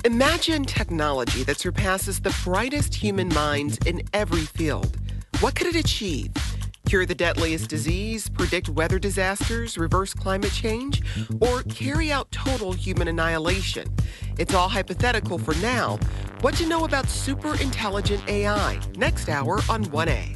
Imagine technology that surpasses the brightest human minds in every field. What could it achieve? Cure the deadliest disease, predict weather disasters, reverse climate change, or carry out total human annihilation? It's all hypothetical for now. What to know about super intelligent AI? Next hour on 1A.